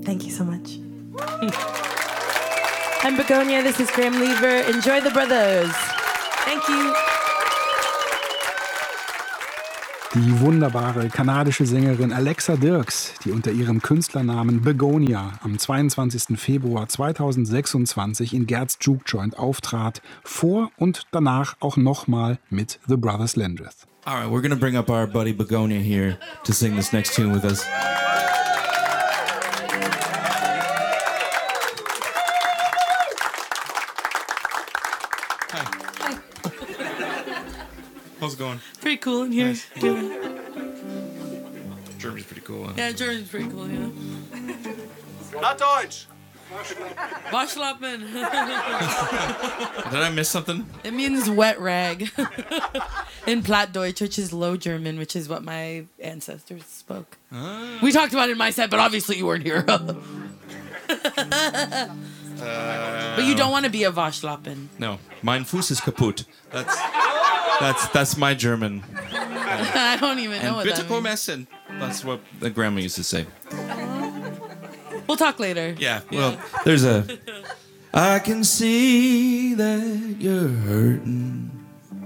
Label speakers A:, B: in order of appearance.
A: Thank you so much. I'm Begonia, this is Graham Lever. Enjoy the Brothers. Thank you.
B: Die wunderbare kanadische Sängerin Alexa Dirks, die unter ihrem Künstlernamen Begonia am 22. Februar 2026 in Gerds Juke Joint auftrat, vor und danach auch nochmal mit The Brothers Landreth.
C: All right, we're gonna bring up our buddy Begonia here to sing this next tune with us. How's it going?
A: Pretty cool in here.
C: Nice. Germany's pretty cool. Huh?
A: Yeah, German's pretty cool, yeah.
D: Not Deutsch.
A: Waschlappen.
C: Did I miss something?
A: It means wet rag. In Plattdeutsch, which is Low German, which is what my ancestors spoke. We talked about it in my set, but obviously you weren't here. But you don't want to be a Waschlappen.
C: No, mein Fuß ist kaputt. That's my German.
A: I don't even know what
C: Bitte
A: that
C: komm
A: means.
C: essen. That's what the grandma used to say.
A: We'll talk later.
C: Yeah, well, there's a... I can see that you're hurting.